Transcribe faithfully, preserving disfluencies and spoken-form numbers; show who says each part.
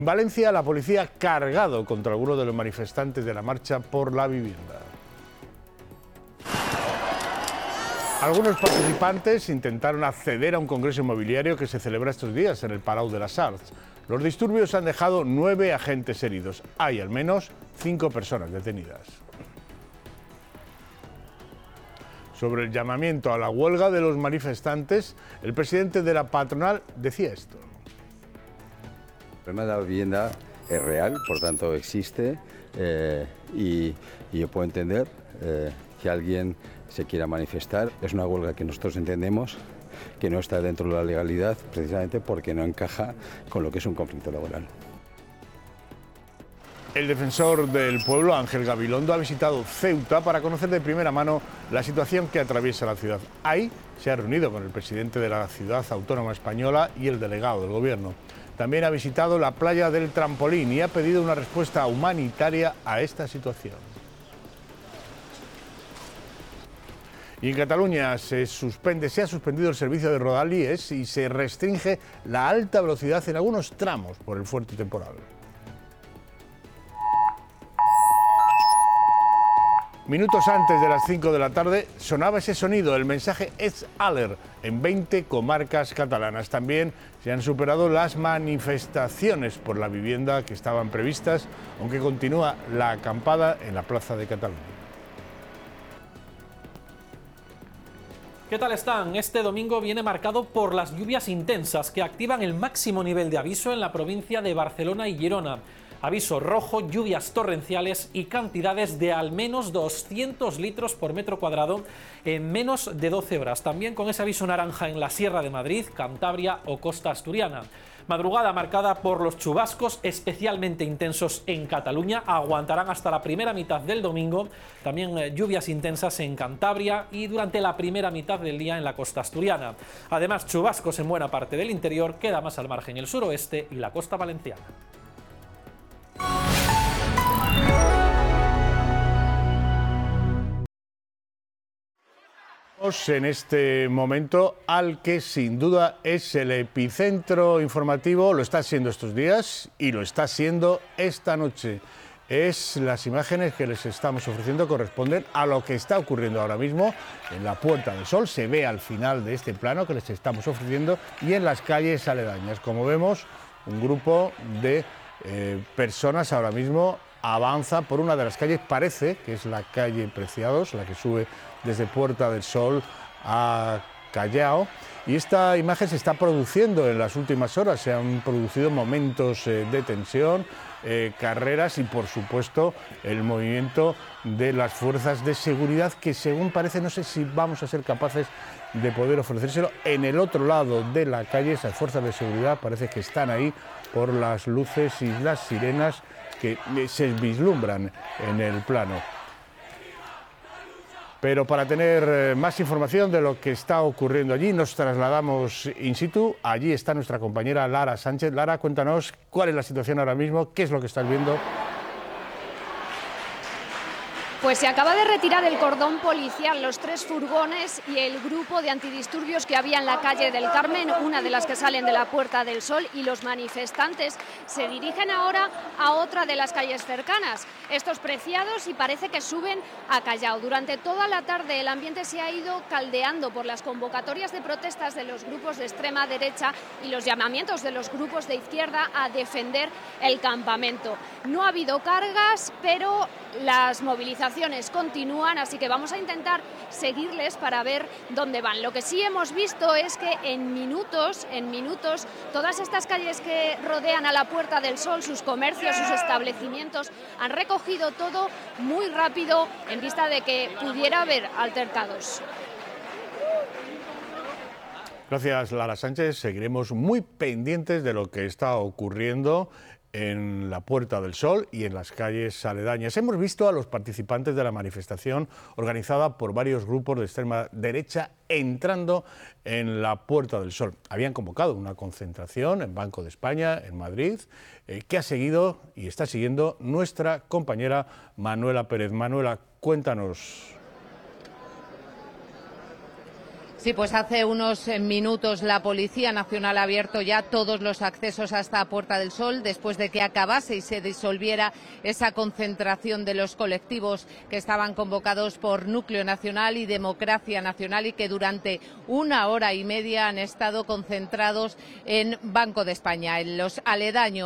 Speaker 1: En Valencia, la policía ha cargado contra algunos de los manifestantes de la marcha por la vivienda. Algunos participantes intentaron acceder a un congreso inmobiliario que se celebra estos días en el Palau de las Arts. Los disturbios han dejado nueve agentes heridos. Hay al menos cinco personas detenidas. Sobre el llamamiento a la huelga de los manifestantes, el presidente de la patronal decía esto.
Speaker 2: El problema de la vivienda es real, por tanto existe, eh, y, y yo puedo entender eh, que alguien se quiera manifestar. Es una huelga que nosotros entendemos que no está dentro de la legalidad, precisamente porque no encaja con lo que es un conflicto laboral.
Speaker 1: El defensor del pueblo, Ángel Gabilondo, ha visitado Ceuta para conocer de primera mano la situación que atraviesa la ciudad. Ahí se ha reunido con el presidente de la ciudad autónoma española y el delegado del gobierno. También ha visitado la playa del Trampolín y ha pedido una respuesta humanitaria a esta situación. Y en Cataluña se suspende, se ha suspendido el servicio de Rodalies y se restringe la alta velocidad en algunos tramos por el fuerte temporal. Minutos antes de las cinco de la tarde sonaba ese sonido, el mensaje Es Aller, en veinte comarcas catalanas. También se han superado las manifestaciones por la vivienda que estaban previstas, aunque continúa la acampada en la Plaza de Cataluña.
Speaker 3: ¿Qué tal están? Este domingo viene marcado por las lluvias intensas que activan el máximo nivel de aviso en la provincia de Barcelona y Girona. Aviso rojo, lluvias torrenciales y cantidades de al menos doscientos litros por metro cuadrado en menos de doce horas. También con ese aviso naranja en la Sierra de Madrid, Cantabria o Costa Asturiana. Madrugada marcada por los chubascos especialmente intensos en Cataluña. Aguantarán hasta la primera mitad del domingo. También eh, lluvias intensas en Cantabria y durante la primera mitad del día en la Costa Asturiana. Además, chubascos en buena parte del interior, queda más al margen el suroeste y la costa valenciana.
Speaker 1: En este momento al que sin duda es el epicentro informativo, lo está siendo estos días y lo está siendo esta noche. Es las imágenes que les estamos ofreciendo corresponden a lo que está ocurriendo ahora mismo en la Puerta del Sol. Se ve al final de este plano que les estamos ofreciendo y en las calles aledañas. Como vemos, un grupo de eh, personas ahora mismo avanza por una de las calles, parece que es la calle Preciados, la que sube desde Puerta del Sol a Callao, y esta imagen se está produciendo en las últimas horas. Se han producido momentos eh, de tensión, eh, carreras y por supuesto el movimiento de las fuerzas de seguridad que, según parece, no sé si vamos a ser capaces de poder ofrecérselo. En el otro lado de la calle, esas fuerzas de seguridad parece que están ahí por las luces y las sirenas que se vislumbran en el plano. Pero para tener más información de lo que está ocurriendo allí, nos trasladamos in situ. Allí está nuestra compañera Lara Sánchez. Lara, cuéntanos cuál es la situación ahora mismo, qué es lo que estás viendo.
Speaker 4: Pues se acaba de retirar el cordón policial, los tres furgones y el grupo de antidisturbios que había en la calle del Carmen, una de las que salen de la Puerta del Sol, y los manifestantes se dirigen ahora a otra de las calles cercanas, estos Preciados, y parece que suben a Callao. Durante toda la tarde el ambiente se ha ido caldeando por las convocatorias de protestas de los grupos de extrema derecha y los llamamientos de los grupos de izquierda a defender el campamento. No ha habido cargas, pero las movilizaciones continúan, así que vamos a intentar seguirles para ver dónde van. Lo que sí hemos visto es que en minutos, en minutos, todas estas calles que rodean a la Puerta del Sol, sus comercios, sus establecimientos, han recogido todo muy rápido en vista de que pudiera haber altercados.
Speaker 1: Gracias, Lara Sánchez. Seguiremos muy pendientes de lo que está ocurriendo en la Puerta del Sol y en las calles aledañas. Hemos visto a los participantes de la manifestación organizada por varios grupos de extrema derecha entrando en la Puerta del Sol. Habían convocado una concentración en Banco de España, en Madrid, eh, que ha seguido y está siguiendo nuestra compañera Manuela Pérez. Manuela, cuéntanos.
Speaker 5: Sí, pues hace unos minutos la Policía Nacional ha abierto ya todos los accesos hasta Puerta del Sol después de que acabase y se disolviera esa concentración de los colectivos que estaban convocados por Núcleo Nacional y Democracia Nacional y que durante una hora y media han estado concentrados en Banco de España, en los aledaños